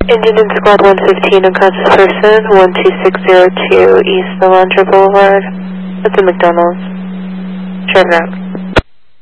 Engine in Squad 115, unconscious person, 12602 East Alondra Boulevard. That's a McDonald's. Trevor out.